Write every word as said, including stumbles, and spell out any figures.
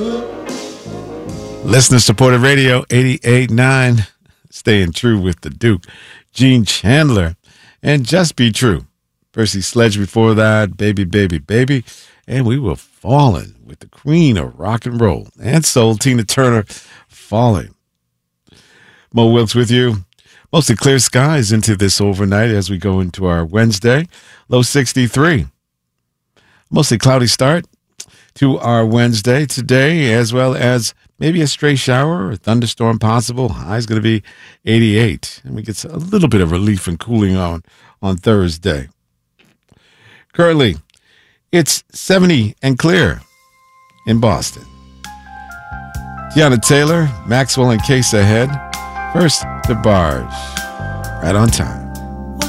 Listener supported radio eighty-eight point nine. Staying true with the Duke. Gene Chandler. And Just Be True. Percy Sledge before that. Baby, baby, baby. And we were falling with the queen of rock and roll and soul, Tina Turner, Falling. Mo Wilkes with you. Mostly clear skies into this overnight as we go into our Wednesday. Low sixty-three. Mostly cloudy start to our Wednesday today, as well as maybe a stray shower or a thunderstorm possible. High's going to be eighty-eight. And we get a little bit of relief and cooling on on Thursday. Currently, it's seventy and clear in Boston. Tiana Taylor, Maxwell and Case ahead. First, the Barge. Right on time.